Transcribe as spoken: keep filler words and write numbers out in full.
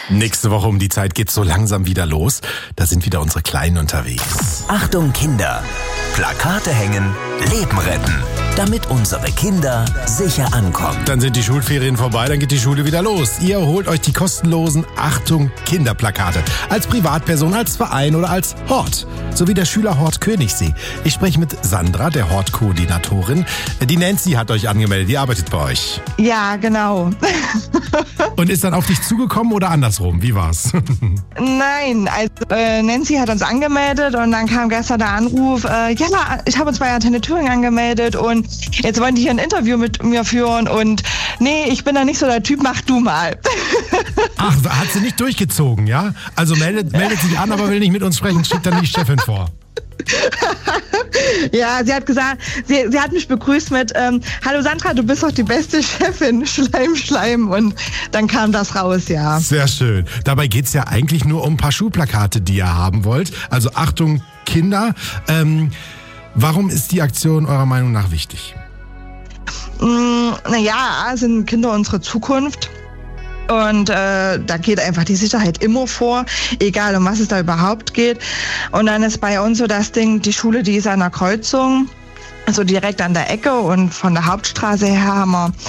Nächste Woche um die Zeit geht's so langsam wieder los. Da sind wieder unsere Kleinen unterwegs. Achtung Kinder, Plakate hängen, Leben retten, damit unsere Kinder sicher ankommen. Dann sind die Schulferien vorbei, dann geht die Schule wieder los. Ihr holt euch die kostenlosen Achtung Kinderplakate. Als Privatperson, als Verein oder als Hort. So wie der Schülerhort Königssee. Ich spreche mit Sandra, der Hortkoordinatorin. Die Nancy hat euch angemeldet, die arbeitet bei euch. Ja, genau. Und ist dann auf dich zugekommen oder andersrum? Wie war's? Nein, also äh, Nancy hat uns angemeldet und dann kam gestern der Anruf, äh, ja, ich habe uns bei Antenne Thüringen angemeldet und jetzt wollen die hier ein Interview mit mir führen und nee, ich bin da nicht so der Typ, mach du mal. Ach, hat sie nicht durchgezogen, ja? Also meldet, meldet sich an, aber will nicht mit uns sprechen, schickt dann die Chefin vor. Ja, sie hat gesagt, sie, sie hat mich begrüßt mit ähm, hallo Sandra, du bist doch die beste Chefin, Schleim, Schleim und dann kam das raus, ja. Sehr schön. Dabei geht's ja eigentlich nur um ein paar Schulplakate, die ihr haben wollt. Also Achtung Kinder, ähm, warum ist die Aktion eurer Meinung nach wichtig? Mm, naja, sind Kinder unsere Zukunft. Und äh, da geht einfach die Sicherheit immer vor, egal um was es da überhaupt geht. Und dann ist bei uns so das Ding, die Schule, die ist an der Kreuzung, also direkt an der Ecke und von der Hauptstraße her haben wir